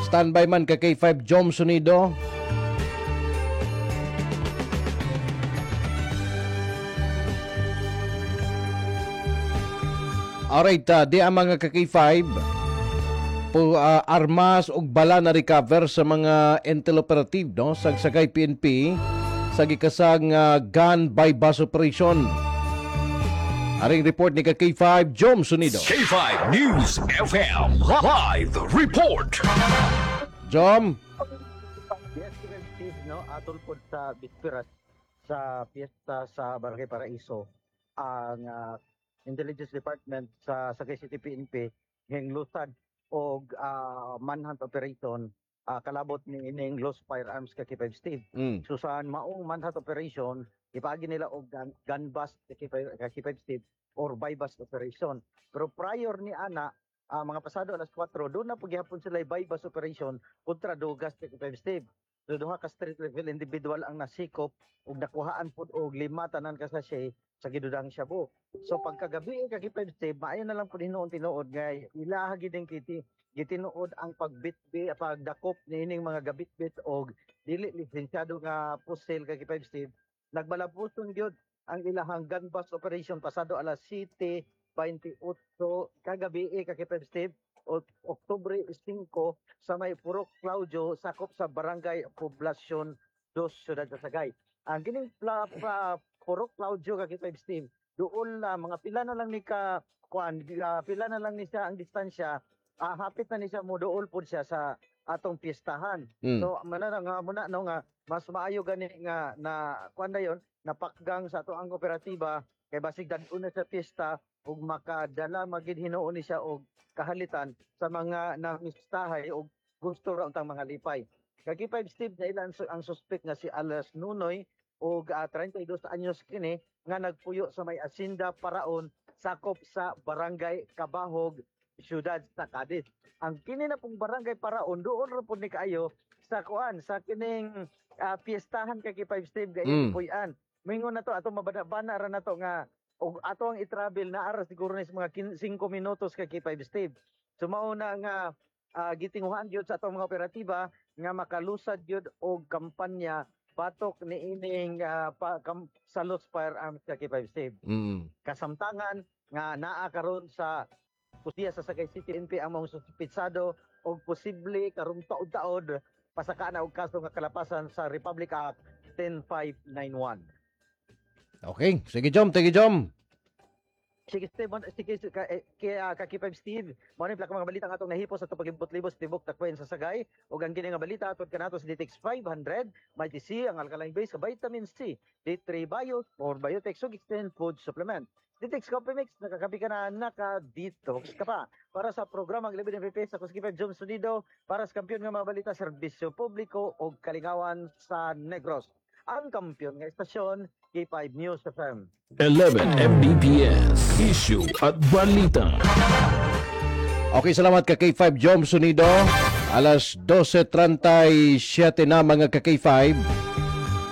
Standby man ka K5 Jom Sunido. Alright, di ang mga ka-K5 armas ug bala na recover sa mga intel operative no sagsagay PNP sa gikasang gun by bus operation. Aring report ni K5 Jom Sunido. K5 News FM live report. Jom. Yes, Steve, no, atol po sa Bispiras sa piyesta sa Barangay Paraiso ang Intelligence Department sa Sagay City PNP hinglusad og manhunt operation kalabot ni ining Lost Firearms ka K5 Steve. So sa maong manhunt operation ipagi nila og gun bust ka K5 Steve or buy bust operation. Pero prior ni ana mga pasado alas 4 doon na paghihapon sila buy bust operation kontra dugas ka K5 Steve. So duha ka street level individual ang nasikop ug nakuhaan pud og 5 tanan ka sachet sa gidudang Shabu. So pagkagabi ka K5 Steve maayo na lang pud hinuon tinuod nga ilaha gid ang gitinuod ang pagbitbi pagdakop niining mga gabitbit og dili lisensyado nga pusil ka K5 Steve. Nagbalabuson gyud ang ilahang gun bust operation pasado alas 7:28 kagabi ka K5 Steve Oktubre 5 sa may Purok Claudio sakop sa Barangay Poblacion 2 Ciudad de Sagay. Ang kining Purok Claudio ka K5 Steve doon mga pila na lang ni ka pila na lang ni siya ang distansya hapit na ni siya mo dool pud siya sa atong piestahan. So muna no nga mas maayo gani nga na kuan dayon napakgang sa ato ang kooperatiba kay basig dadun na sa piyesta ug makadala magid hinuon ni siya og kahalitan sa mga namistahay ug gusto ra untang mga lipay. Kay K5 Steve na ilan ang suspect nga si Alas Nunoy og 32 anyos kini nga nagpuyo sa may Asinda Paraon sakop sa Barangay Kabahog, Ciudad sa Cadiz. Ang kini na pong Barangay Paraon doon ra pud ni kaayo sa kuan sa kining piyestahan kay K5 Steve gayud puy-an. Mingon na to ato mabana ra na to nga og ato ang i-travel na ara siguro ni mga 5 minutos kay K5 Steve. So mao na nga gitinguhan gyud sa atong mga operatiba nga makalusad gyud og kampanya batok ni ining sa Lost Firearms kay K5 Steve. Kasamtangan nga naa karon sa kusiya sa Sagay City PNP ang mga suspitsado og posible karong taod-taod pasaka na og kaso nga kalapasan sa Republic Act 10591. Okay, sige Jom, sige Jom. Sige Steve, K5 Steve, mo ni plaka mga balita nga atong nahipos sa pagimbot-libos tibok takwen sa Sagay ug ang kini nga balita atod kanato sa Ditex 500, Mighty C ang alkaline base ka vitamin C, D3 Bio or Biotex ug extended food supplement. Ditex Coffee Mix, nakakapi ka na, naka-detox ka pa. Para sa programang Libre MVP sa K5 Jom Sunido, para sa kampiyon nga mga balita, serbisyo publiko o kalingawan sa Negros. Ang kampiyon nga estasyon, K5 News FM. 11 Mbps issue at balita. Okay, salamat ka K5 Jom Sunido. Alas 12:37 na mga ka K5.